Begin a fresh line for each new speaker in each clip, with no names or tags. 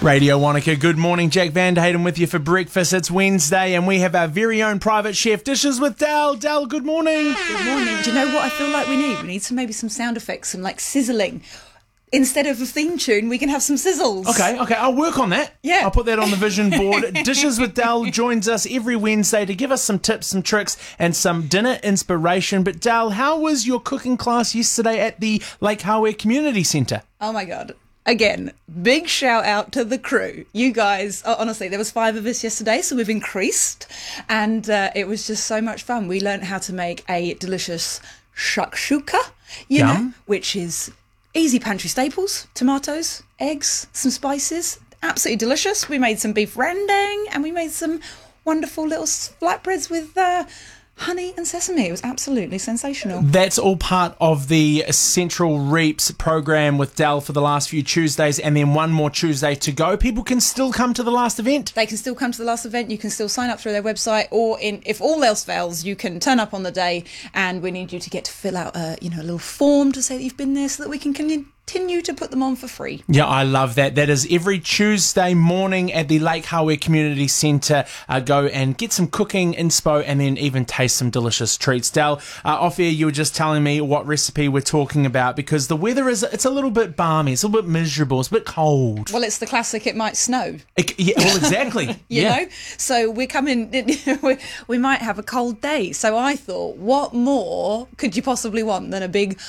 Radio Wanaka, good morning. Jack Van Hayden with you for breakfast. It's Wednesday and we have our very own private chef, Dishes with Dal. Dal, good morning.
Good morning. Do you know what I feel like we need? We need maybe some sound effects, some like sizzling. Instead of a theme tune, we can have some sizzles.
Okay, I'll work on that.
Yeah.
I'll put that on the vision board. Dishes with Dal joins us every Wednesday to give us some tips, some tricks, and some dinner inspiration. But Dal, how was your cooking class yesterday at the Lake Hawe Community Centre?
Oh my God. Again, big shout out to the crew. You guys, honestly, there was 5 of us yesterday, so we've increased. And it was just so much fun. We learned how to make a delicious shakshuka, you know, which is easy pantry staples, tomatoes, eggs, some spices. Absolutely delicious. We made some beef rendang and we made some wonderful little flatbreads with honey and sesame. It was absolutely sensational.
That's all part of the Central Reaps program with Dal for the last few Tuesdays, and then one more Tuesday to go. People can still come to the last event.
They can still come to the last event. You can still sign up through their website, or if all else fails, you can turn up on the day, and we need you to get to fill out a little form to say that you've been there so that we can continue to put them on for free.
Yeah, I love that. That is every Tuesday morning at the Lake Hawe Community Centre. Go and get some cooking inspo and then even taste some delicious treats. Dal, off air you were just telling me what recipe we're talking about because the weather it's a little bit balmy, it's a little bit miserable, it's a bit cold.
Well, it's the classic it might snow.
Yeah, well, exactly.
you know? So we're coming, we might have a cold day. So I thought, what more could you possibly want than a big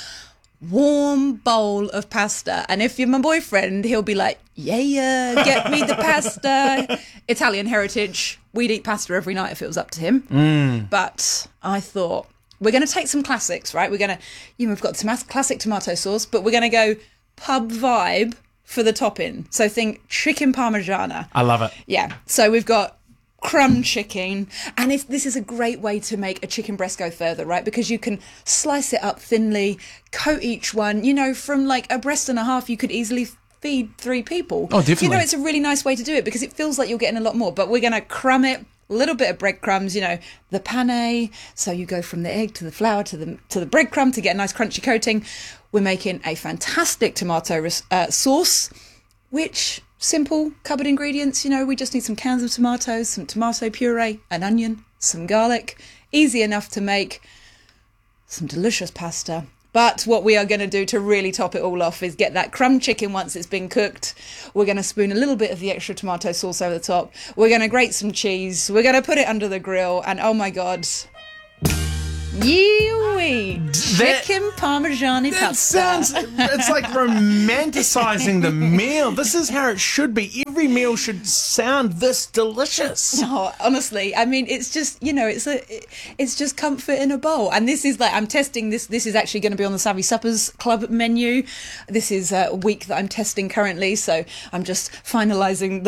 warm bowl of pasta? And if you're my boyfriend, he'll be like, yeah, get me the pasta. Italian heritage, we'd eat pasta every night if it was up to him. But I thought, we're going to take some classics, right? We're going to, we've got classic tomato sauce, but we're going to go pub vibe for the topping. So think chicken parmigiana.
I love it.
Yeah. So we've got crumb chicken, and this is a great way to make a chicken breast go further, right? Because you can slice it up thinly, coat each one, from like a breast and a half you could easily feed 3 people.
Oh, definitely.
It's a really nice way to do it because it feels like you're getting a lot more. But we're going to crumb it, a little bit of breadcrumbs, the pane, so you go from the egg to the flour to the breadcrumb to get a nice crunchy coating. We're making a fantastic tomato sauce, which simple cupboard ingredients, we just need some cans of tomatoes, some tomato puree, an onion, some garlic. Easy enough to make. Some delicious pasta. But what we are going to do to really top it all off is get that crumb chicken once it's been cooked. We're going to spoon a little bit of the extra tomato sauce over the top. We're going to grate some cheese. We're going to put it under the grill. And oh my God, yee-wee, chicken parmigiani pasta.
It's like romanticizing the meal. This is how it should be. Every meal should sound this delicious.
No, honestly, it's just, it's just comfort in a bowl. And this is I'm testing this. This is actually going to be on the Savvy Suppers Club menu. This is a week that I'm testing currently. So I'm just finalising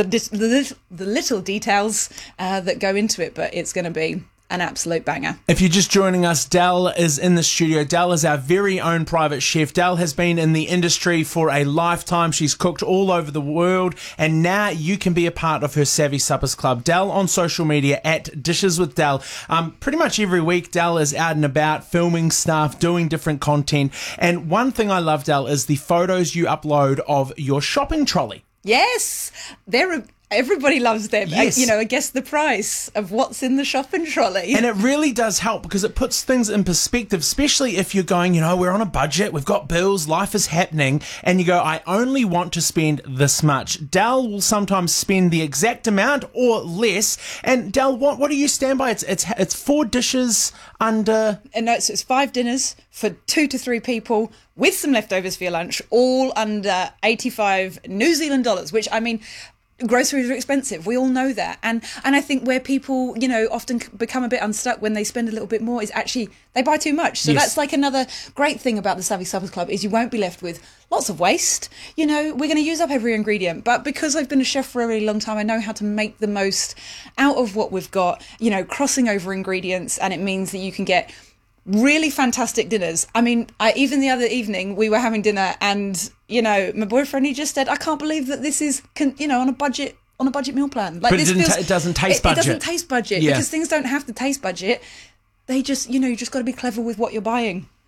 the little details that go into it. But it's going to be an absolute banger.
If you're just joining us, Dal is in the studio. Dal is our very own private chef. Dal has been in the industry for a lifetime. She's cooked all over the world, and now you can be a part of her Savvy Suppers Club. Dal on social media at Dishes with Dal. Pretty much every week, Dal is out and about filming stuff, doing different content. And one thing I love, Dal, is the photos you upload of your shopping trolley.
Yes, everybody loves them.
Yes.
I guess the price of what's in the shopping trolley.
And it really does help because it puts things in perspective, especially if you're going, we're on a budget, we've got bills, life is happening, and you go, I only want to spend this much. Dal will sometimes spend the exact amount or less. And Dal, what do you stand by? It's 4 dishes under...
And no, so it's 5 dinners for 2 to 3 people with some leftovers for your lunch, all under 85 New Zealand dollars, which, groceries are expensive. We all know that. And I think where people, often become a bit unstuck when they spend a little bit more is actually they buy too much. So that's like another great thing about the Savvy Suppers Club is you won't be left with lots of waste. We're going to use up every ingredient. But because I've been a chef for a really long time, I know how to make the most out of what we've got, crossing over ingredients. And it means that you can get really fantastic dinners. Even the other evening we were having dinner and, my boyfriend, he just said, I can't believe that this is, on a budget meal plan.
But it doesn't taste budget.
It doesn't taste budget because things don't have to taste budget. They just, you just got to be clever with what you're buying.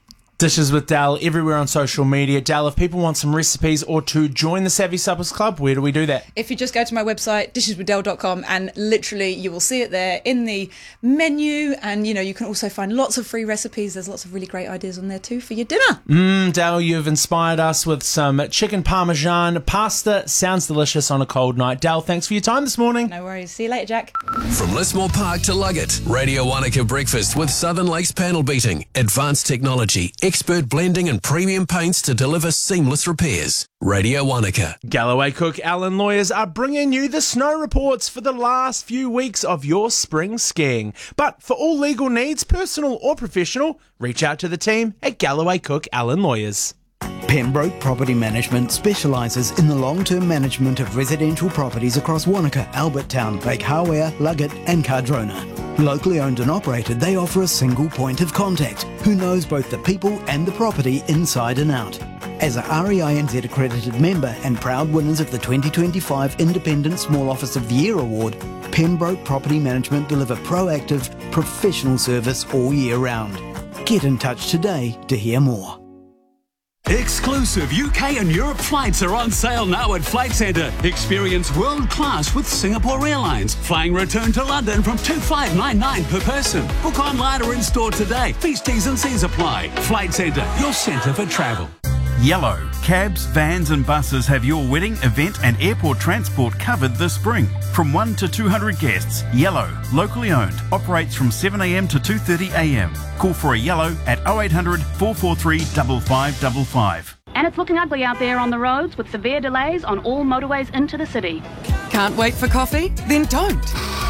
Dishes with Dal everywhere on social media. Dal, if people want some recipes or to join the Savvy Suppers Club, where do we do that?
If you just go to my website, disheswithdal.com, and literally you will see it there in the menu, and you can also find lots of free recipes. There's lots of really great ideas on there too for your dinner.
Dal, you've inspired us with some chicken parmesan pasta. Sounds delicious on a cold night. Dal, thanks for your time this morning.
No worries. See you later, Jack.
From Lismore Park to Luggett, Radio Wanaka Breakfast with Southern Lakes Panel Beating. Advanced technology, expert blending and premium paints to deliver seamless repairs. Radio Wanaka.
Galloway Cook Allen Lawyers are bringing you the snow reports for the last few weeks of your spring skiing. But for all legal needs, personal or professional, reach out to the team at Galloway Cook Allen Lawyers.
Pembroke Property Management specialises in the long-term management of residential properties across Wanaka, Albertown, Lake Hawea, Luggett and Cardrona. Locally owned and operated, they offer a single point of contact who knows both the people and the property inside and out. As a REINZ accredited member and proud winners of the 2025 Independent Small Office of the Year Award, Pembroke Property Management deliver proactive, professional service all year round. Get in touch today to hear more.
Exclusive UK and Europe flights are on sale now at Flight Centre. Experience world class with Singapore Airlines. Flying return to London from $2,599 per person. Book online or in store today. Fees, T's and C's apply. Flight Centre, your centre for travel.
Yellow. Cabs, vans and buses have your wedding, event and airport transport covered this spring. From 1 to 200 guests, Yellow, locally owned, operates from 7am to 2:30am. Call for a Yellow at 0800 443 5555.
And it's looking ugly out there on the roads with severe delays on all motorways into the city.
Can't wait for coffee? Then don't.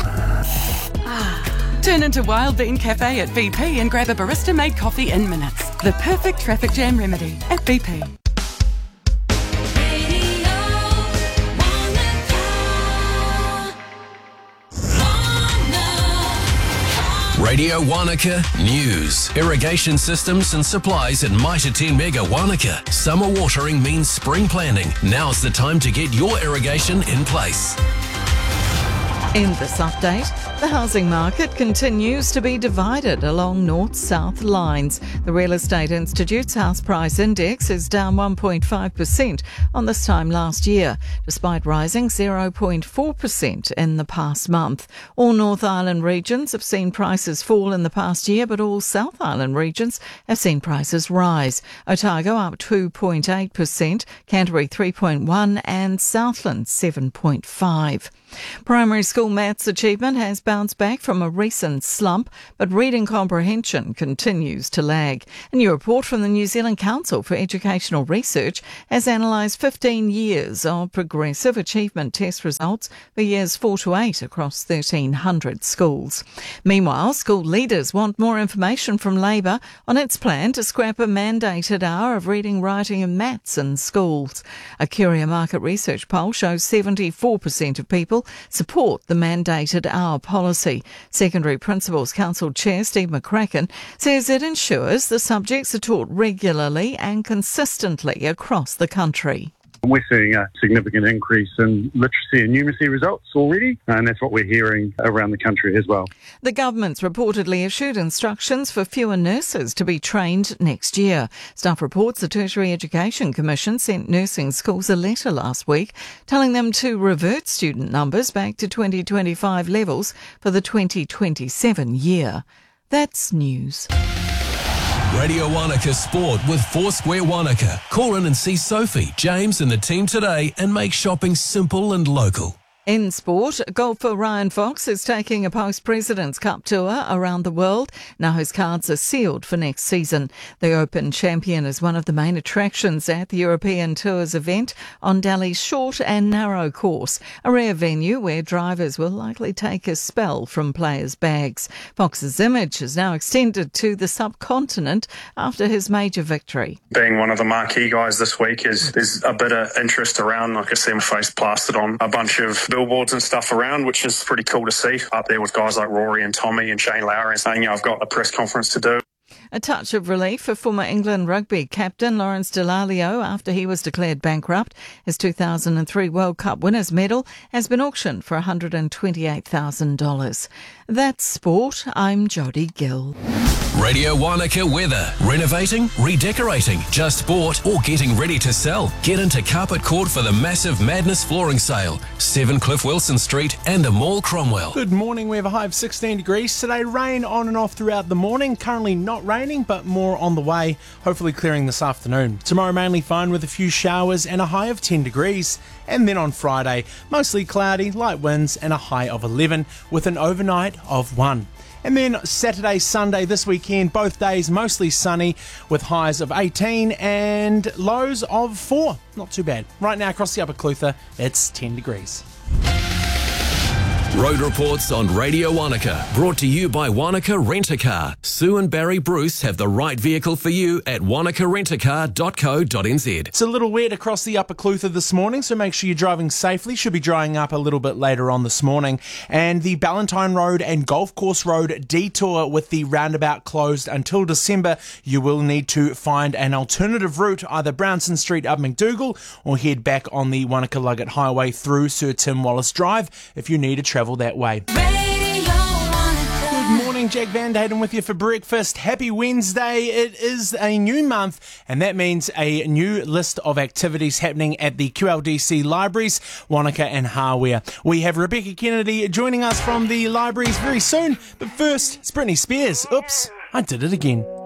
Turn into Wild Bean Cafe at BP and grab a barista-made coffee in minutes. The perfect traffic jam remedy at BP.
Radio Wanaka News. Irrigation systems and supplies at Mitre 10 Mega Wanaka. Summer watering means spring planning. Now's the time to get your irrigation in place.
In this update, the housing market continues to be divided along north-south lines. The Real Estate Institute's house price index is down 1.5% on this time last year, despite rising 0.4% in the past month. All North Island regions have seen prices fall in the past year, but all South Island regions have seen prices rise. Otago up 2.8%, Canterbury 3.1% and Southland 7.5%. Primary school maths achievement has bounced back from a recent slump, but reading comprehension continues to lag. A new report from the New Zealand Council for Educational Research has analysed 15 years of progressive achievement test results for years 4 to 8 across 1,300 schools. Meanwhile, school leaders want more information from Labour on its plan to scrap a mandated hour of reading, writing and maths in schools. A Curia market research poll shows 74% of people support the mandated hour policy. Secondary Principals Council Chair Steve McCracken says it ensures the subjects are taught regularly and consistently across the country.
We're seeing a significant increase in literacy and numeracy results already, and that's what we're hearing around the country as well.
The government's reportedly issued instructions for fewer nurses to be trained next year. Staff reports the Tertiary Education Commission sent nursing schools a letter last week telling them to revert student numbers back to 2025 levels for the 2027 year. That's news.
Radio Wanaka Sport with Foursquare Wanaka. Call in and see Sophie, James and the team today and make shopping simple and local.
In sport, golfer Ryan Fox is taking a post-President's Cup tour around the world. Now his cards are sealed for next season. The Open champion is one of the main attractions at the European Tours event on Delhi's short and narrow course, a rare venue where drivers will likely take a spell from players' bags. Fox's image is now extended to the subcontinent after his major victory.
Being one of the marquee guys this week, there's a bit of interest around. I can see my face plastered on a bunch of billboards and stuff around, which is pretty cool to see. Up there with guys like Rory and Tommy and Shane Lowry, and saying, I've got a press conference to do.
A touch of relief for former England rugby captain Lawrence Dallaglio after he was declared bankrupt. His 2003 World Cup winners' medal has been auctioned for $128,000. That's sport. I'm Jodie Gill.
Radio Wanaka weather. Renovating, redecorating, just bought or getting ready to sell. Get into Carpet Court for the massive Madness flooring sale. 7 Cliff Wilson Street and the Mall Cromwell.
Good morning. We have a high of 16 degrees. Today, rain on and off throughout the morning. Currently not raining, but more on the way. Hopefully clearing this afternoon. Tomorrow, mainly fine with a few showers and a high of 10 degrees. And then on Friday, mostly cloudy, light winds and a high of 11 with an overnight of 1. And then Saturday, Sunday this weekend, both days mostly sunny with highs of 18 and lows of 4. Not too bad. Right now across the Upper Clutha, it's 10 degrees.
Road reports on Radio Wanaka, brought to you by Wanaka Rent-A-Car. Sue and Barry Bruce have the right vehicle for you at wanakarentacar.co.nz.
It's a little wet across the Upper Clutha this morning, so make sure you're driving safely. Should be drying up a little bit later on this morning. And the Ballantyne Road and Golf Course Road detour with the roundabout closed until December. You will need to find an alternative route, either Brownson Street up McDougall or head back on the Wanaka-Luggett Highway through Sir Tim Wallace Drive if you need to travel that way. Good morning, Jack Van Hayden with you for breakfast. Happy Wednesday. It is a new month, and that means a new list of activities happening at the QLDC libraries, Wanaka and Hawea. We have Rebecca Kennedy joining us from the libraries very soon, but first, it's Britney Spears. Oops, I did it again.